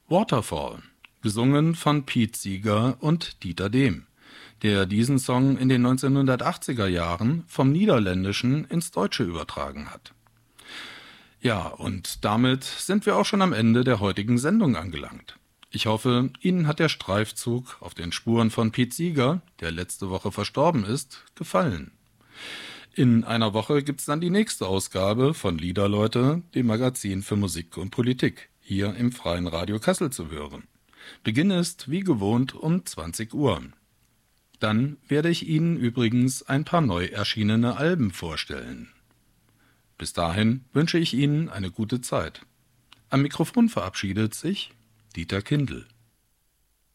Waterfall, gesungen von Pete Seeger und Dieter Dehm, der diesen Song in den 1980er Jahren vom Niederländischen ins Deutsche übertragen hat. Ja, und damit sind wir auch schon am Ende der heutigen Sendung angelangt. Ich hoffe, Ihnen hat der Streifzug auf den Spuren von Pete Seeger, der letzte Woche verstorben ist, gefallen. In einer Woche gibt's dann die nächste Ausgabe von Liederleute, dem Magazin für Musik und Politik, hier im Freien Radio Kassel zu hören. Beginn ist, wie gewohnt, um 20 Uhr. Dann werde ich Ihnen übrigens ein paar neu erschienene Alben vorstellen. Bis dahin wünsche ich Ihnen eine gute Zeit. Am Mikrofon verabschiedet sich Dieter Kindl.